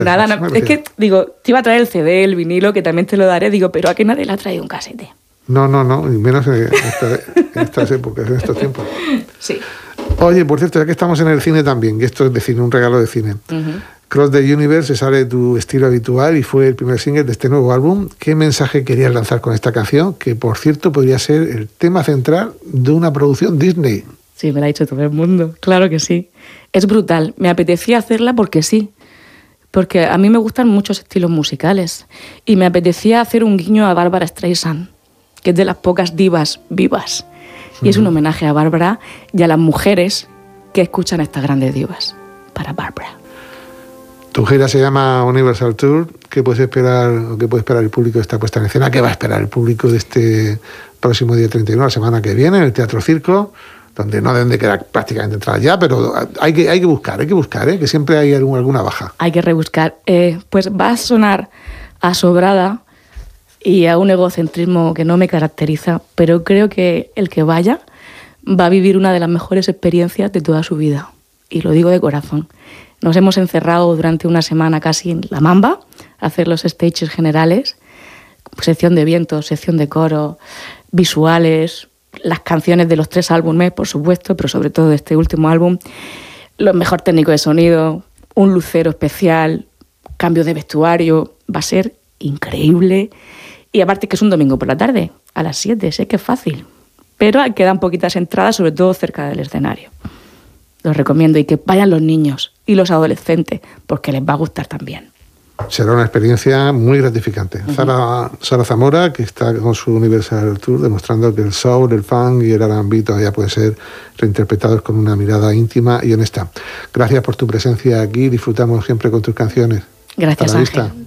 Nada, no, es que, digo, te iba a traer el CD, el vinilo, que también te lo daré, digo, pero ¿a qué nadie le ha traído un casete? No, y menos en estas épocas, en estos tiempos. Sí. Oye, por cierto, ya que estamos en el cine también, y esto es de cine, un regalo de cine. Cross the Universe se sale de tu estilo habitual y fue el primer single de este nuevo álbum. ¿Qué mensaje querías lanzar con esta canción? Que, por cierto, podría ser el tema central de una producción Disney. Sí, me lo ha dicho todo el mundo, claro que sí. Es brutal, me apetecía hacerla porque sí. Porque a mí me gustan muchos estilos musicales y me apetecía hacer un guiño a Barbra Streisand, que es de las pocas divas vivas. Y es un homenaje a Bárbara y a las mujeres que escuchan a estas grandes divas, para Bárbara. Tu gira se llama Universal Tour. ¿Qué puede esperar el público de esta puesta en escena? ¿Qué va a esperar el público de este próximo día 31, la semana que viene, en el Teatro Circo? Donde no deben de quedar prácticamente entradas ya, pero hay que buscar, que siempre hay alguna baja. Hay que rebuscar. Pues va a sonar asobrada y a un egocentrismo que no me caracteriza, pero creo que el que vaya va a vivir una de las mejores experiencias de toda su vida. Y lo digo de corazón. Nos hemos encerrado durante una semana casi en La Mamba a hacer los stages generales, sección de vientos, sección de coro, visuales, las canciones de los 3 álbumes, por supuesto, pero sobre todo de este último álbum, los mejor técnicos de sonido, un lucero especial, cambio de vestuario, va a ser increíble. Y aparte que es un domingo por la tarde, a las 7, sé que es fácil, pero quedan poquitas entradas, sobre todo cerca del escenario. Los recomiendo y que vayan los niños y los adolescentes, porque les va a gustar también. Será una experiencia muy gratificante. Sara Zamora, que está con su Universal Tour, demostrando que el soul, el funk y el R&B todavía pueden ser reinterpretados con una mirada íntima y honesta. Gracias por tu presencia aquí, disfrutamos siempre con tus canciones. Gracias, Ángel.